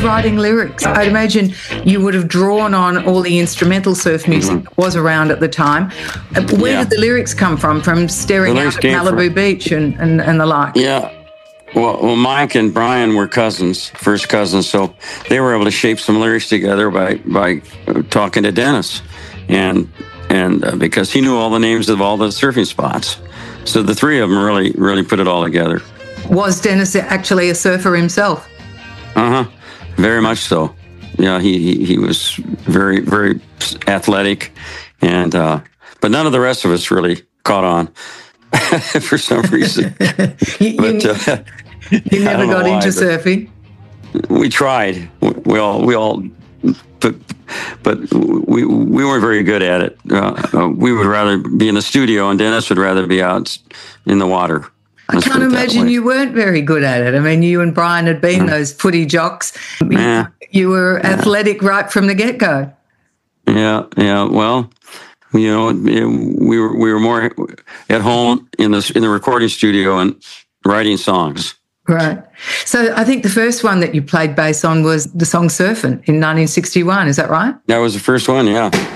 writing lyrics? I'd imagine you would have drawn on all the instrumental surf music that was around at the time. Where did the lyrics come from? From staring out at Malibu Beach and the like? Yeah. Well, Mike and Brian were first cousins, so they were able to shape some lyrics together by talking to Dennis, and because he knew all the names of all the surfing spots, so the three of them really put it all together. Was Dennis actually a surfer himself? Very much so. Yeah, he was very, very athletic, and but none of the rest of us really caught on for some reason. You never got into surfing? We tried. We all, but we weren't very good at it. We would rather be in the studio, and Dennis would rather be out in the water. I can't imagine you weren't very good at it. I mean, you and Brian had been those footy jocks. You were athletic right from the get-go. Yeah. Well, we were more at home in the recording studio and writing songs. Right. So I think the first one that you played bass on was the song Surfin' in 1961. Is that right? That was the first one, yeah.